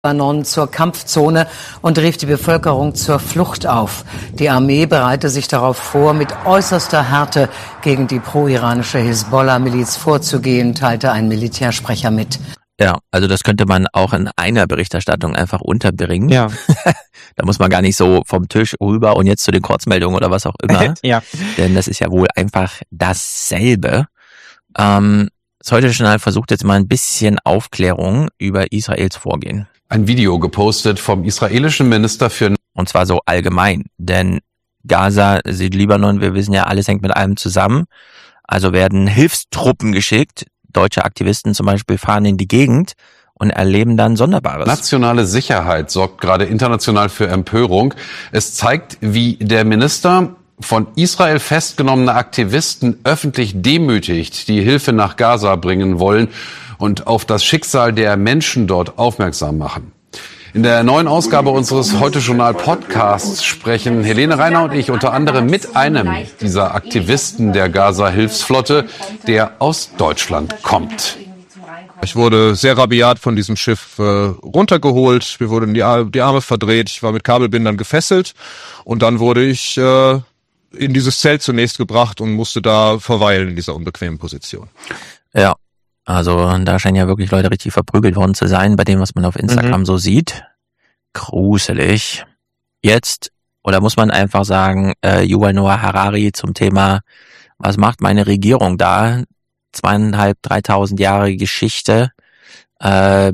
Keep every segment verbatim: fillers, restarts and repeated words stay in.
Libanon zur Kampfzone und rief die Bevölkerung zur Flucht auf. Die Armee bereite sich darauf vor, mit äußerster Härte gegen die pro-iranische Hisbollah-Miliz vorzugehen, teilte ein Militärsprecher mit. Ja, also das könnte man auch in einer Berichterstattung einfach unterbringen. Ja. Da muss man gar nicht so vom Tisch rüber und jetzt zu den Kurzmeldungen oder was auch immer. Ja. Denn das ist ja wohl einfach dasselbe. Ähm, das Heute-Journal versucht jetzt mal ein bisschen Aufklärung über Israels Vorgehen. Ein Video gepostet vom israelischen Minister für... Und zwar so allgemein, denn Gaza, Südlibanon, wir wissen ja, alles hängt mit allem zusammen. Also werden Hilfstruppen geschickt, deutsche Aktivisten zum Beispiel fahren in die Gegend und erleben dann Sonderbares. Nationale Sicherheit sorgt gerade international für Empörung. Es zeigt, wie der Minister von Israel festgenommene Aktivisten öffentlich demütigt, die Hilfe nach Gaza bringen wollen und auf das Schicksal der Menschen dort aufmerksam machen. In der neuen Ausgabe unseres Heute-Journal-Podcasts sprechen Helene Reiner und ich unter anderem mit einem dieser Aktivisten der Gaza-Hilfsflotte, der aus Deutschland kommt. Ich wurde sehr rabiat von diesem Schiff äh, runtergeholt, mir wurden die, Ar- die Arme verdreht, ich war mit Kabelbindern gefesselt und dann wurde ich äh, in dieses Zelt zunächst gebracht und musste da verweilen in dieser unbequemen Position. Ja. Also da scheinen ja wirklich Leute richtig verprügelt worden zu sein, bei dem, was man auf Instagram mhm. so sieht. Gruselig. Jetzt, oder muss man einfach sagen, äh, Yuval Noah Harari zum Thema, was macht meine Regierung da? Zweieinhalb, dreitausend Jahre Geschichte, äh,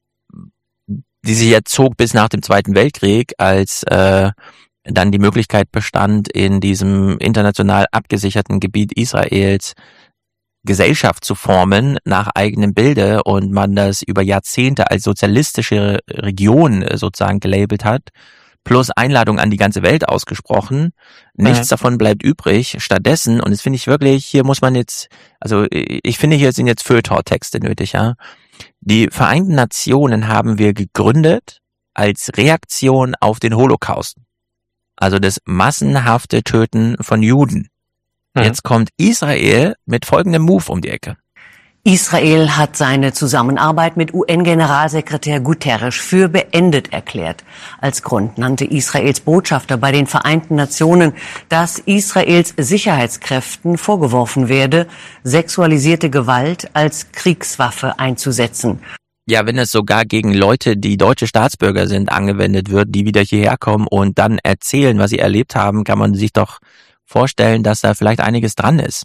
die sich jetzt zog bis nach dem Zweiten Weltkrieg, als äh, dann die Möglichkeit bestand, in diesem international abgesicherten Gebiet Israels Gesellschaft zu formen nach eigenem Bilde und man das über Jahrzehnte als sozialistische Region sozusagen gelabelt hat, plus Einladung an die ganze Welt ausgesprochen. Nichts mhm. davon bleibt übrig. Stattdessen, und das finde ich wirklich, hier muss man jetzt, also ich finde, hier sind jetzt Feuilleton-Texte nötig, ja. Die Vereinten Nationen haben wir gegründet als Reaktion auf den Holocaust. Also das massenhafte Töten von Juden. Jetzt kommt Israel mit folgendem Move um die Ecke. Israel hat seine Zusammenarbeit mit U N-Generalsekretär Guterres für beendet erklärt. Als Grund nannte Israels Botschafter bei den Vereinten Nationen, dass Israels Sicherheitskräften vorgeworfen werde, sexualisierte Gewalt als Kriegswaffe einzusetzen. Ja, wenn es sogar gegen Leute, die deutsche Staatsbürger sind, angewendet wird, die wieder hierher kommen und dann erzählen, was sie erlebt haben, kann man sich doch vorstellen, dass da vielleicht einiges dran ist.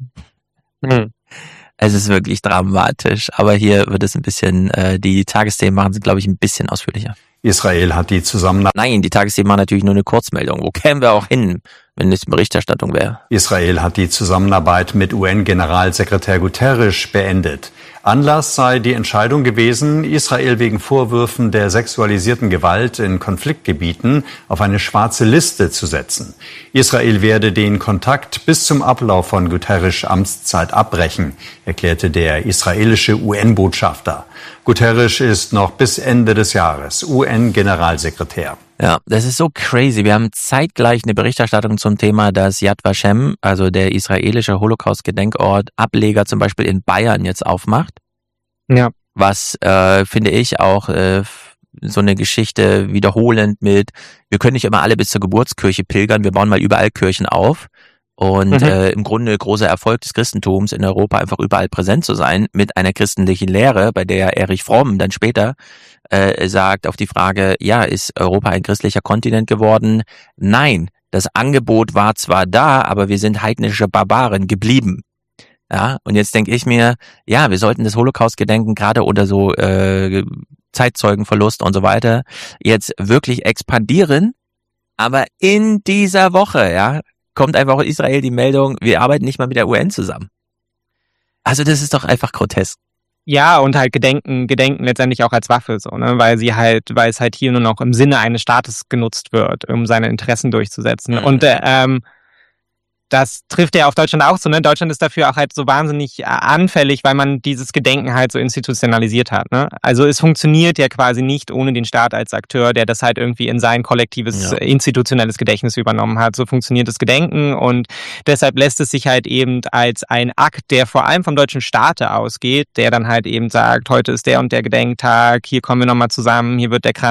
Hm. Es ist wirklich dramatisch, aber hier wird es ein bisschen, äh, die Tagesthemen machen sie, glaube ich, ein bisschen ausführlicher. Israel hat die Zusammenarbeit... Nein, die Tagesthemen machen natürlich nur eine Kurzmeldung. Wo kämen wir auch hin, wenn es Berichterstattung wäre? Israel hat die Zusammenarbeit mit U N-Generalsekretär Guterres beendet. Anlass sei die Entscheidung gewesen, Israel wegen Vorwürfen der sexualisierten Gewalt in Konfliktgebieten auf eine schwarze Liste zu setzen. Israel werde den Kontakt bis zum Ablauf von Guterres' Amtszeit abbrechen, erklärte der israelische U N-Botschafter. Guterres ist noch bis Ende des Jahres U N-Generalsekretär. Ja, das ist so crazy. Wir haben zeitgleich eine Berichterstattung zum Thema, dass Yad Vashem, also der israelische Holocaust-Gedenkort, Ableger zum Beispiel in Bayern jetzt aufmacht. Ja. Was, äh, finde ich, auch äh, so eine Geschichte wiederholend mit, wir können nicht immer alle bis zur Geburtskirche pilgern, wir bauen mal überall Kirchen auf. Und mhm. äh, im Grunde großer Erfolg des Christentums in Europa, einfach überall präsent zu sein mit einer christlichen Lehre, bei der Erich Fromm dann später äh, sagt auf die Frage, ja, ist Europa ein christlicher Kontinent geworden? Nein, das Angebot war zwar da, aber wir sind heidnische Barbaren geblieben. Ja, und jetzt denke ich mir, ja, wir sollten das Holocaust-Gedenken gerade unter so äh, Zeitzeugenverlust und so weiter jetzt wirklich expandieren, aber in dieser Woche, ja, kommt einfach in Israel die Meldung, wir arbeiten nicht mal mit der U N zusammen. Also das ist doch einfach grotesk. Ja, und halt Gedenken, Gedenken letztendlich auch als Waffe, so, ne, weil sie halt, weil es halt hier nur noch im Sinne eines Staates genutzt wird, um seine Interessen durchzusetzen. Mhm. Und äh, ähm, das trifft ja auf Deutschland auch so, ne? Deutschland ist dafür auch halt so wahnsinnig anfällig, weil man dieses Gedenken halt so institutionalisiert hat, ne? Also es funktioniert ja quasi nicht ohne den Staat als Akteur, der das halt irgendwie in sein kollektives, ja. institutionelles Gedächtnis übernommen hat. So funktioniert das Gedenken und deshalb lässt es sich halt eben als ein Akt, der vor allem vom deutschen Staate ausgeht, der dann halt eben sagt, heute ist der und der Gedenktag, hier kommen wir nochmal zusammen, hier wird der Kran